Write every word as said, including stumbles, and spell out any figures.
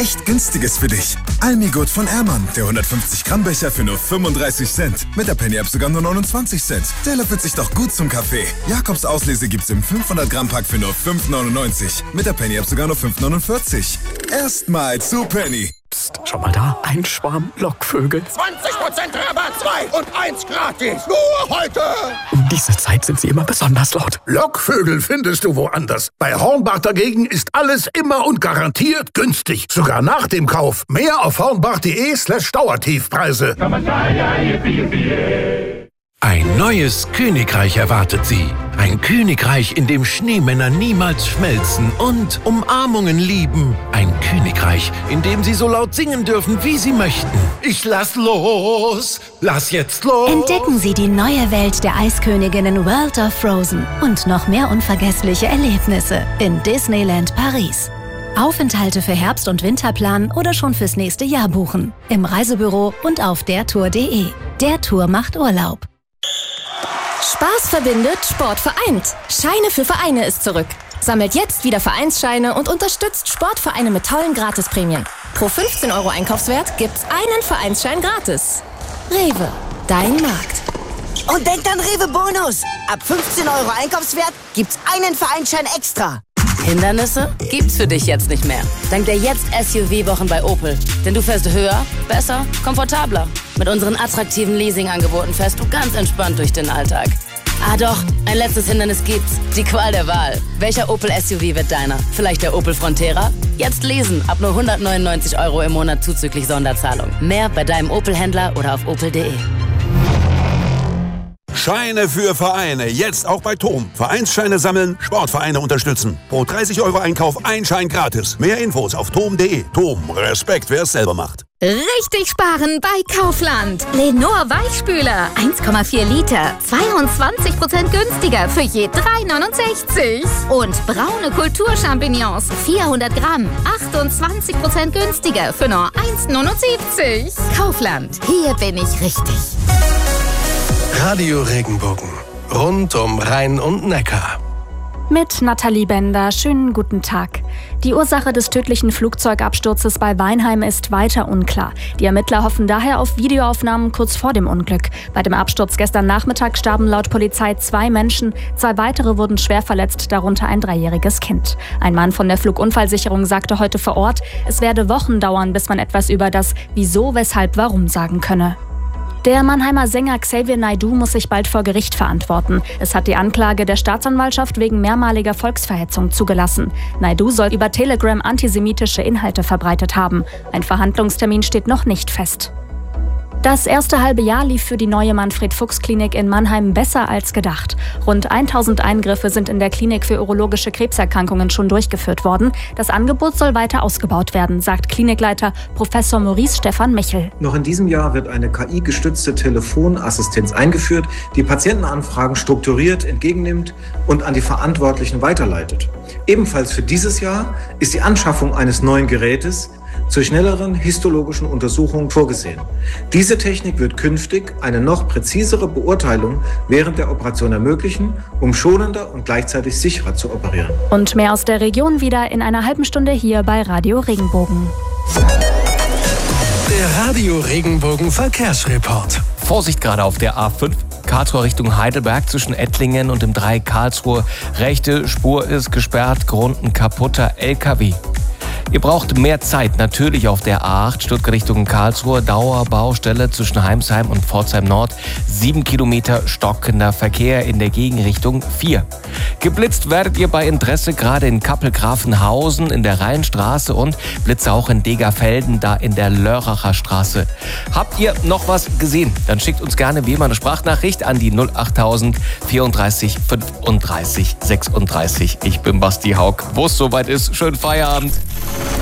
echt Günstiges für dich. Almigut von Ehrmann, der hundertfünfzig Gramm Becher für nur fünfunddreißig Cent. Mit der Penny App sogar nur neunundzwanzig Cent. Der löffelt sich doch gut zum Kaffee. Jakobs Auslese gibt's im fünfhundert Gramm Pack für nur fünf neunundneunzig. Mit der Penny App sogar nur fünf neunundvierzig. Erstmal zu Penny. Psst, schau mal da, ein Schwarm Lockvögel. zwanzig Prozent Rabatt, zwei und eins gratis. Nur heute. Um diese Zeit sind sie immer besonders laut. Lockvögel findest du woanders. Bei Hornbach dagegen ist alles immer und garantiert günstig. Sogar nach dem Kauf. Mehr auf hornbach.de slash Dauertiefpreise. Ein neues Königreich erwartet Sie. Ein Königreich, in dem Schneemänner niemals schmelzen und Umarmungen lieben. Ein Königreich, in dem Sie so laut singen dürfen, wie Sie möchten. Ich lass los, lass jetzt los. Entdecken Sie die neue Welt der Eisköniginnen World of Frozen und noch mehr unvergessliche Erlebnisse in Disneyland Paris. Aufenthalte für Herbst- und Winter planen oder schon fürs nächste Jahr buchen. Im Reisebüro und auf dertour punkt de. Der Tour macht Urlaub. Spaß verbindet, Sport vereint. Scheine für Vereine ist zurück. Sammelt jetzt wieder Vereinsscheine und unterstützt Sportvereine mit tollen Gratisprämien. Pro fünfzehn Euro Einkaufswert gibt's einen Vereinsschein gratis. Rewe, dein Markt. Und denkt an Rewe Bonus. Ab fünfzehn Euro Einkaufswert gibt's einen Vereinsschein extra. Hindernisse gibt's für dich jetzt nicht mehr. Dank der Jetzt-S U V-Wochen bei Opel. Denn du fährst höher, besser, komfortabler. Mit unseren attraktiven Leasing-Angeboten fährst du ganz entspannt durch den Alltag. Ah doch, ein letztes Hindernis gibt's. Die Qual der Wahl. Welcher Opel S U V wird deiner? Vielleicht der Opel Frontera? Jetzt lesen. Ab nur hundertneunundneunzig Euro im Monat zuzüglich Sonderzahlung. Mehr bei deinem Opel-Händler oder auf opel punkt de. Scheine für Vereine. Jetzt auch bei Tom. Vereinsscheine sammeln, Sportvereine unterstützen. Pro dreißig Euro Einkauf ein Schein gratis. Mehr Infos auf tom punkt de. Tom, Respekt, wer es selber macht. Richtig sparen bei Kaufland. Lenor Weichspüler, eins Komma vier Liter, zweiundzwanzig Prozent günstiger für je drei neunundsechzig. Und braune Kulturchampignons, vierhundert Gramm, achtundzwanzig Prozent günstiger für nur eins neunundsiebzig. Kaufland, hier bin ich richtig. Radio Regenbogen. Rund um Rhein und Neckar. Mit Nathalie Bender, schönen guten Tag. Die Ursache des tödlichen Flugzeugabsturzes bei Weinheim ist weiter unklar. Die Ermittler hoffen daher auf Videoaufnahmen kurz vor dem Unglück. Bei dem Absturz gestern Nachmittag starben laut Polizei zwei Menschen, zwei weitere wurden schwer verletzt, darunter ein dreijähriges Kind. Ein Mann von der Flugunfallsicherung sagte heute vor Ort, es werde Wochen dauern, bis man etwas über das Wieso, Weshalb, Warum sagen könne. Der Mannheimer Sänger Xavier Naidoo muss sich bald vor Gericht verantworten. Es hat die Anklage der Staatsanwaltschaft wegen mehrmaliger Volksverhetzung zugelassen. Naidoo soll über Telegram antisemitische Inhalte verbreitet haben. Ein Verhandlungstermin steht noch nicht fest. Das erste halbe Jahr lief für die neue Manfred-Fuchs-Klinik in Mannheim besser als gedacht. Rund tausend Eingriffe sind in der Klinik für urologische Krebserkrankungen schon durchgeführt worden. Das Angebot soll weiter ausgebaut werden, sagt Klinikleiter Professor Maurice Stefan Michel. Noch in diesem Jahr wird eine K I-gestützte Telefonassistenz eingeführt, die Patientenanfragen strukturiert entgegennimmt und an die Verantwortlichen weiterleitet. Ebenfalls für dieses Jahr ist die Anschaffung eines neuen Gerätes zur schnelleren histologischen Untersuchung vorgesehen. Diese Technik wird künftig eine noch präzisere Beurteilung während der Operation ermöglichen, um schonender und gleichzeitig sicherer zu operieren. Und mehr aus der Region wieder in einer halben Stunde hier bei Radio Regenbogen. Der Radio Regenbogen Verkehrsreport. Vorsicht gerade auf der A fünf. Karlsruhe Richtung Heidelberg zwischen Ettlingen und dem Dreieck Karlsruhe. Rechte Spur ist gesperrt, Grund ein kaputter L K W. Ihr braucht mehr Zeit, natürlich auf der A acht Stuttgart Richtung Karlsruhe, Dauerbaustelle zwischen Heimsheim und Pforzheim Nord, sieben Kilometer stockender Verkehr in der Gegenrichtung vier. Geblitzt werdet ihr bei Interesse gerade in Kappel-Grafenhausen in der Rheinstraße und Blitze auch in Degerfelden, da in der Lörracher Straße. Habt ihr noch was gesehen? Dann schickt uns gerne wie immer eine Sprachnachricht an die null achttausend vierunddreißig fünfunddreißig sechsunddreißig. Ich bin Basti Haug. Wo es soweit ist, schönen Feierabend.